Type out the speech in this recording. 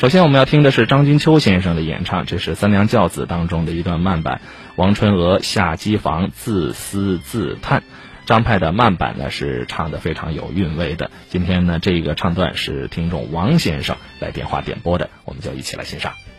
首先我们要听的是张君秋先生的演唱，这是《三娘教子》当中的一段慢板，王春娥下机房自思自叹。张派的慢板呢是唱得非常有韵味的。今天呢这个唱段是听众王先生来电话点播的，我们就一起来欣赏。